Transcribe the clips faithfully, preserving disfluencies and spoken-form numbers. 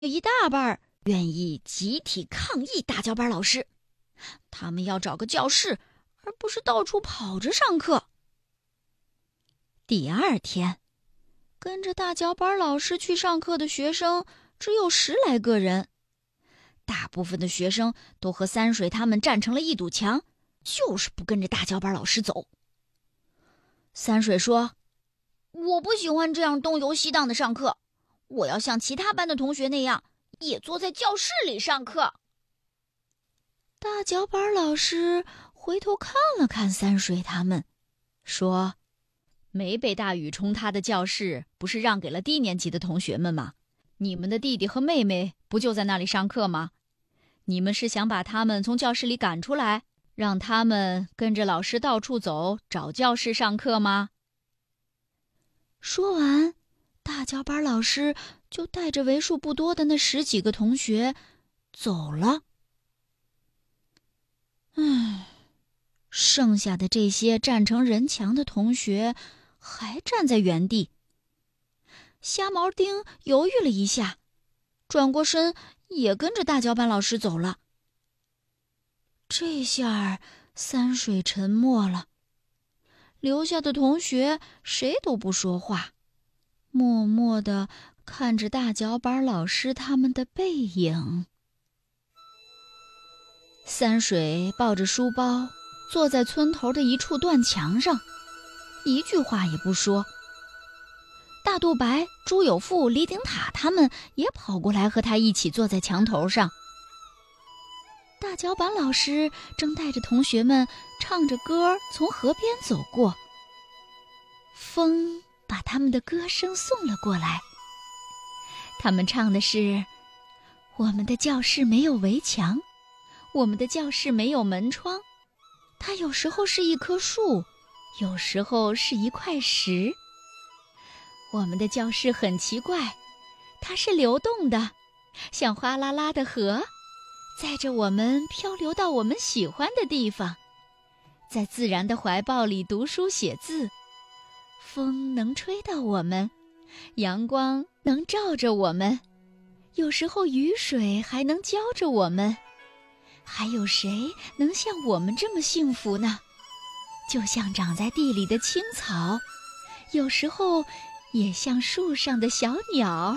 有一大半愿意集体抗议大脚板老师，他们要找个教室，而不是到处跑着上课。第二天，跟着大脚板老师去上课的学生只有十来个人，大部分的学生都和三水他们站成了一堵墙，就是不跟着大脚板老师走。三水说：“我不喜欢这样东游西荡的上课，我要像其他班的同学那样，也坐在教室里上课。”大脚板老师回头看了看三水他们，说：“没被大雨冲塌的教室不是让给了低年级的同学们吗？你们的弟弟和妹妹不就在那里上课吗？你们是想把他们从教室里赶出来，让他们跟着老师到处走，找教室上课吗？”说完，大脚板老师就带着为数不多的那十几个同学走了。唉，剩下的这些站成人墙的同学还站在原地。瞎毛丁犹豫了一下，转过身也跟着大脚板老师走了。这下三水沉默了，留下的同学谁都不说话，默默地看着大脚板老师他们的背影。三水抱着书包坐在村头的一处断墙上，一句话也不说。大肚白、朱有富、李顶塔他们也跑过来和他一起坐在墙头上。大脚板老师正带着同学们唱着歌从河边走过，风把他们的歌声送了过来。他们唱的是：我们的教室没有围墙，我们的教室没有门窗，它有时候是一棵树，有时候是一块石。我们的教室很奇怪，它是流动的，像哗啦啦的河，载着我们漂流到我们喜欢的地方，在自然的怀抱里读书写字。风能吹到我们，阳光能照着我们，有时候雨水还能浇着我们。还有谁能像我们这么幸福呢？就像长在地里的青草，有时候也像树上的小鸟。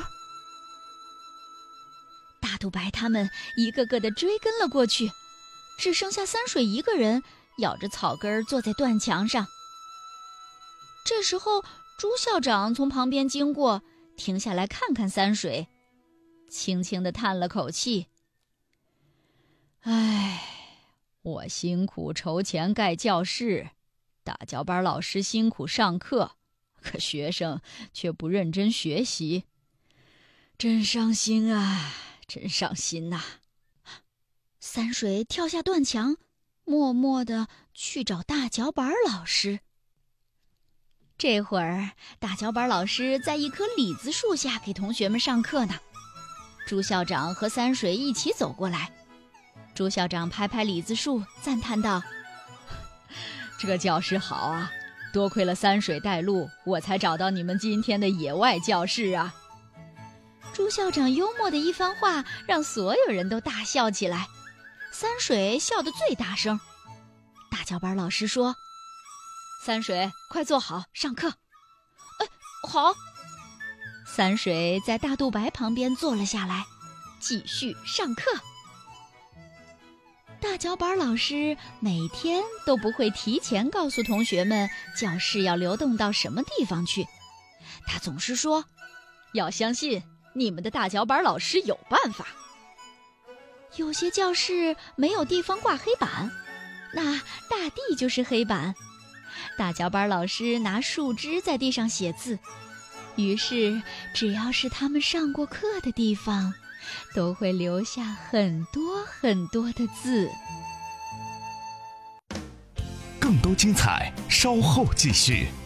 大肚白他们一个个的追跟了过去，只剩下三水一个人咬着草根坐在断墙上。这时候朱校长从旁边经过，停下来看看三水，轻轻地叹了口气：“唉，我辛苦筹钱盖教室，大脚板老师辛苦上课，可学生却不认真学习，真伤心啊，真伤心呐！”三水跳下断墙，默默地去找大脚板老师。这会儿，大脚板老师在一棵李子树下给同学们上课呢。朱校长和三水一起走过来，朱校长拍拍李子树，赞叹道：“这个教室好啊，多亏了三水带路，我才找到你们今天的野外教室啊。”朱校长幽默的一番话让所有人都大笑起来，三水笑得最大声。大脚板老师说：“三水，快坐好，上课。”“哎，好。”三水在大肚白旁边坐了下来，继续上课。大脚板老师每天都不会提前告诉同学们教室要流动到什么地方去，他总是说：“要相信你们的大脚板老师有办法。”有些教室没有地方挂黑板，那大地就是黑板。大脚板老师拿树枝在地上写字，于是只要是他们上过课的地方，都会留下很多很多的字。 更多精彩，稍后继续。